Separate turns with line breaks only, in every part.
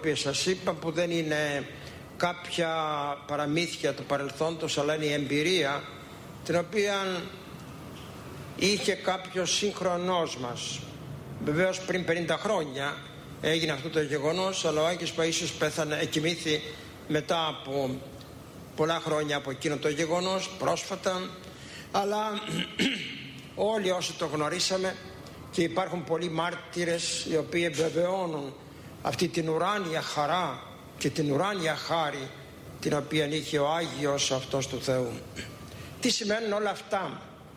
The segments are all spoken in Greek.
οποίες σας είπα, που δεν είναι κάποια παραμύθια του παρελθόντος, αλλά είναι η εμπειρία την οποία είχε κάποιος σύγχρονός μας. Βεβαίως πριν 50 χρόνια έγινε αυτό το γεγονός, αλλά ο Άγιος Παΐσιος εκοιμήθη μετά από πολλά χρόνια από εκείνο το γεγονός, πρόσφατα, αλλά όλοι όσοι το γνωρίσαμε, και υπάρχουν πολλοί μάρτυρες οι οποίοι επιβεβαιώνουν αυτή την ουράνια χαρά και την ουράνια χάρη την οποία είχε ο Άγιος αυτός του Θεού. Τι σημαίνουν όλα αυτά?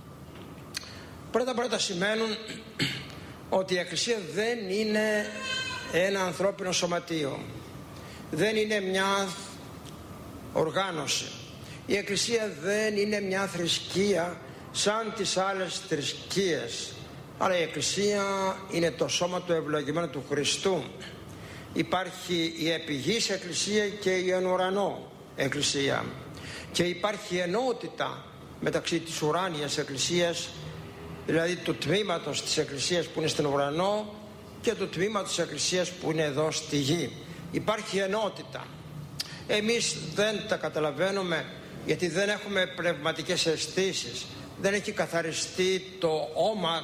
Πρώτα σημαίνουν ότι η Εκκλησία δεν είναι ένα ανθρώπινο σωματείο, δεν είναι μια οργάνωση. Η Εκκλησία δεν είναι μια θρησκεία σαν τις άλλες θρησκείες, αλλά η Εκκλησία είναι το σώμα του ευλογημένου του Χριστού. Υπάρχει η επιγής Εκκλησία και η εν ουρανό Εκκλησία, και υπάρχει ενότητα μεταξύ της ουράνιας Εκκλησίας, δηλαδή του τμήματος της Εκκλησίας που είναι στον ουρανό, και του τμήματος της Εκκλησίας που είναι εδώ στη γη. Υπάρχει ενότητα. Εμείς δεν τα καταλαβαίνουμε, γιατί δεν έχουμε πνευματικές αισθήσεις, δεν έχει καθαριστεί το όμα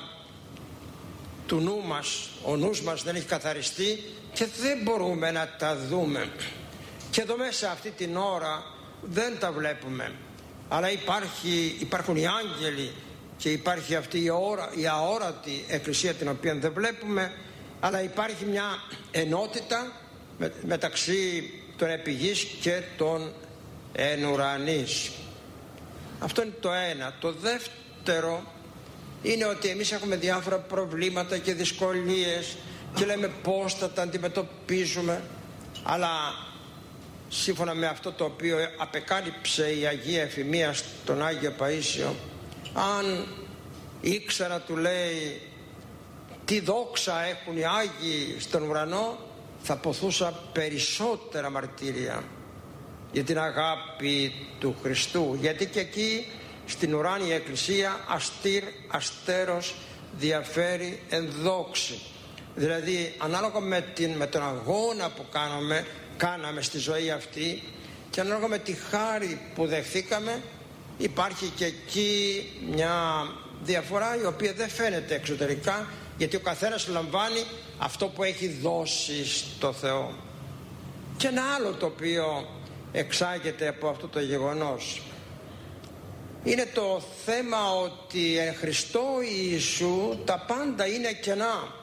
του νου μας, ο νους μας δεν έχει καθαριστεί και δεν μπορούμε να τα δούμε. Και εδώ μέσα αυτή την ώρα δεν τα βλέπουμε, αλλά υπάρχουν οι άγγελοι και υπάρχει αυτή η αόρατη Εκκλησία την οποία δεν βλέπουμε, αλλά υπάρχει μια ενότητα μεταξύ των επιγείς και των εν ουρανής. Αυτό είναι το ένα. Το δεύτερο είναι ότι εμείς έχουμε διάφορα προβλήματα και δυσκολίες και λέμε πώς θα τα αντιμετωπίζουμε, αλλά σύμφωνα με αυτό το οποίο απεκάλυψε η Αγία Εφημία στον Άγιο Παΐσιο, αν ήξερα, του λέει, τι δόξα έχουν οι Άγιοι στον ουρανό, θα ποθούσα περισσότερα μαρτύρια για την αγάπη του Χριστού, γιατί και εκεί στην ουράνια Εκκλησία αστέρος διαφέρει εν δόξη. Δηλαδή ανάλογα με τον αγώνα που κάναμε στη ζωή αυτή και ανάλογα με τη χάρη που δεχθήκαμε, υπάρχει και εκεί μια διαφορά η οποία δεν φαίνεται εξωτερικά, γιατί ο καθένας λαμβάνει αυτό που έχει δώσει στο Θεό. Και ένα άλλο το οποίο εξάγεται από αυτό το γεγονός είναι το θέμα ότι εν Χριστώ Ιησού τα πάντα είναι κενά.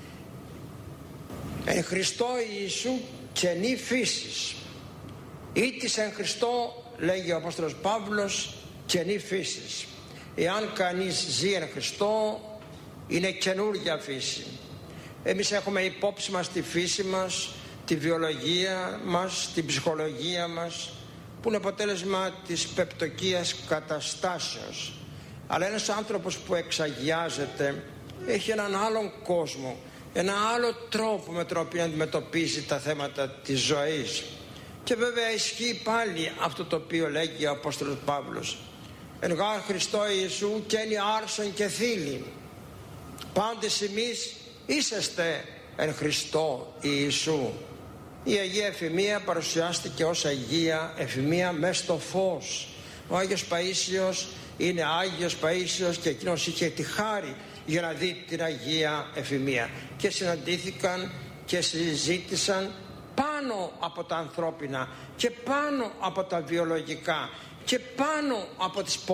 Εν Χριστώ Ιησού κενή φύσης. Ήτης εν Χριστώ, λέγει ο Απόστολος Παύλος, κενή φύσης. Εάν κανείς ζει εν Χριστώ, είναι καινούργια φύση. Εμείς έχουμε υπόψη μας τη φύση μας, τη βιολογία μας, την ψυχολογία μας, που είναι αποτέλεσμα της πεπτοκίας καταστάσεως. Αλλά ένας άνθρωπος που εξαγιάζεται έχει έναν άλλον κόσμο, ένα άλλο τρόπο με τον οποίο αντιμετωπίζει τα θέματα της ζωής. Και βέβαια ισχύει πάλι αυτό το οποίο λέγει ο Απόστολος Παύλος: εν γάρ Χριστώ Ιησού καίνη άρσεν και θήλη. Πάντες εμείς είσαστε εν Χριστώ Ιησού. Η Αγία Εφημία παρουσιάστηκε ως Αγία Εφημία μες στο φως. Ο Άγιος Παΐσιος είναι Άγιος Παΐσιος και εκείνος είχε τη χάρη για να δει την Αγία Εφημία, και συναντήθηκαν και συζήτησαν πάνω από τα ανθρώπινα και πάνω από τα βιολογικά και πάνω από τις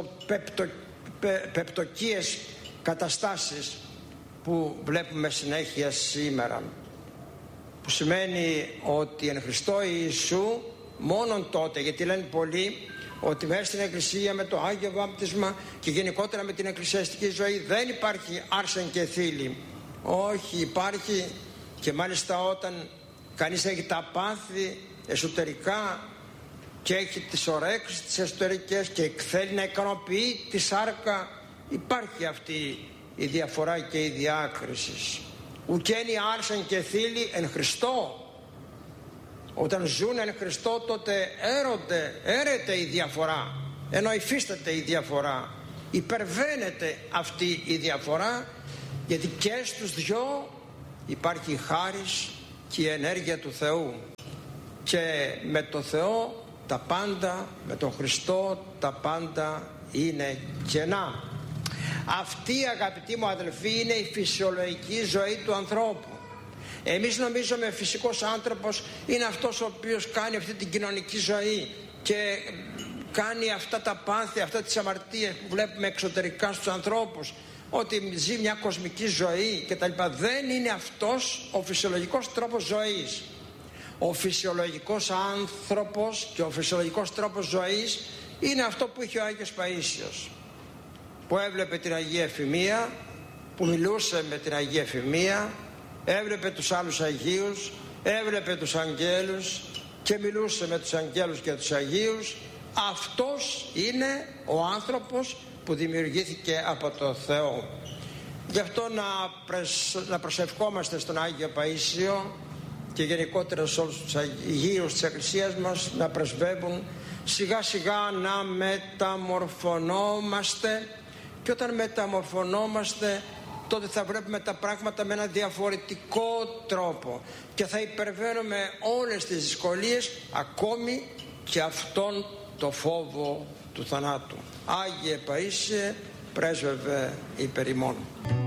πεπτοκίες καταστάσεις που βλέπουμε συνέχεια σήμερα, που σημαίνει ότι εν Χριστώ Ιησού μόνον τότε, γιατί λένε πολλοί ότι μέσα στην Εκκλησία με το Άγιο Βάπτισμα και γενικότερα με την εκκλησιαστική ζωή δεν υπάρχει άρσεν και θήλη. Όχι, υπάρχει, και μάλιστα όταν κανείς έχει τα πάθη εσωτερικά και έχει τις ωρέξεις τις εσωτερικές και θέλει να ικανοποιεί τη σάρκα, υπάρχει αυτή η διαφορά και η διάκριση. Ουκένει άρσεν και θήλη εν Χριστώ. Όταν ζουν εν Χριστώ, τότε έρεται η διαφορά, ενώ υφίσταται η διαφορά, υπερβαίνεται αυτή η διαφορά, γιατί και στους δυο υπάρχει η χάρις και η ενέργεια του Θεού. και με το Θεό τα πάντα, με τον Χριστό τα πάντα είναι κενά. Αυτή, αγαπητοί μου αδελφοί, είναι η φυσιολογική ζωή του ανθρώπου. Εμείς νομίζουμε φυσικός άνθρωπος είναι αυτός ο οποίος κάνει αυτή την κοινωνική ζωή και κάνει αυτά τα πάθη, αυτά τις αμαρτίες που βλέπουμε εξωτερικά στους ανθρώπους, ότι ζει μια κοσμική ζωή κτλ. Δεν είναι αυτός ο φυσιολογικός τρόπος ζωής. Ο φυσιολογικός άνθρωπος και ο φυσιολογικός τρόπος ζωής είναι αυτό που είχε ο Άγιος Παΐσιος, που έβλεπε την Αγία Εφημεία, που μιλούσε με την Αγία Εφημεία, έβλεπε τους άλλους Αγίους, έβλεπε τους αγγέλους και μιλούσε με τους αγγέλους και τους Αγίους. Αυτός είναι ο άνθρωπος που δημιουργήθηκε από το Θεό. Γι' αυτό να προσευχόμαστε στον Άγιο Παΐσιο και γενικότερα σε όλους τους Αγίους της Εκκλησίας μας να πρεσβεύουν σιγά σιγά να μεταμορφωνόμαστε, και όταν μεταμορφωνόμαστε τότε θα βλέπουμε τα πράγματα με ένα διαφορετικό τρόπο και θα υπερβαίνουμε όλες τις δυσκολίες, ακόμη και αυτόν το φόβο του θανάτου. Άγιε Παΐσιε, πρέσβευε υπερ ημών.